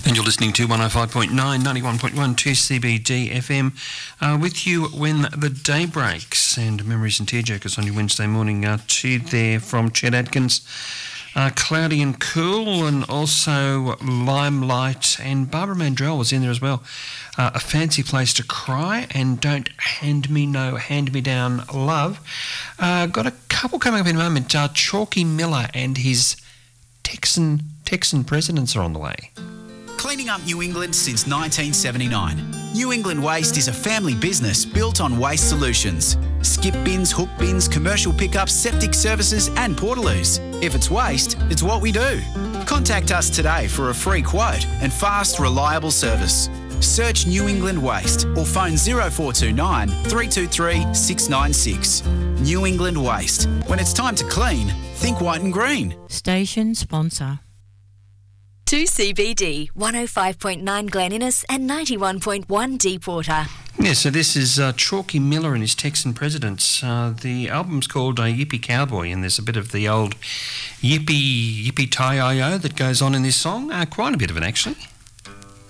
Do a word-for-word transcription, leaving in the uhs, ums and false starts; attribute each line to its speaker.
Speaker 1: And you're listening to one oh five point nine, ninety-one point one, two C B D F M, uh, with you when the day breaks. And Memories and Tearjerkers on your Wednesday morning. Uh, two there from Chet Atkins. Uh, cloudy and cool, and also Limelight, and Barbara Mandrell was in there as well. Uh, a Fancy Place to Cry, and Don't Hand Me No Hand Me Down Love. Uh, got a couple coming up in a moment. Uh, Chalky Miller and his Texan Texan presidents are on the way.
Speaker 2: Cleaning up New England since nineteen seventy-nine. New England Waste is a family business built on waste solutions. Skip bins, hook bins, commercial pickups, septic services and portaloos. If it's waste, it's what we do. Contact us today for a free quote and fast, reliable service. Search New England Waste or phone oh four two nine, three two three, six nine six. New England Waste. When it's time to clean, think white and green.
Speaker 3: Station sponsor.
Speaker 4: two C B D, one oh five point nine Glen Innes and ninety-one point one Deepwater.
Speaker 1: Yeah, so this is uh, Chalky Miller and his Texan Presidents. Uh, the album's called uh, Yippee Cowboy, and there's a bit of the old yippee, yippee-tie-I-O that goes on in this song. Uh, quite a bit of it, actually.